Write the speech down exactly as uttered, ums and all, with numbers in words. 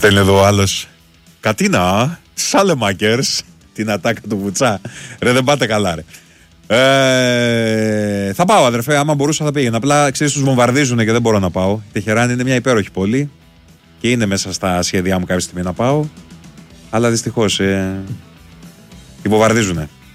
Στέλνει εδώ ο άλλος. Κατίνα, Σάλεμακερς. Την ατάκα του Βουτσά. Ρε, δεν πάτε καλά, ρε. Ε, θα πάω, αδερφέ. Άμα μπορούσα θα πήγαινα. Απλά ξέρεις, τους βομβαρδίζουν και δεν μπορώ να πάω. Η Τεχεράνη είναι μια υπέροχη πόλη και είναι μέσα στα σχέδιά μου κάποια στιγμή να πάω. Αλλά δυστυχώς ε, τη βομβαρδίζουνε.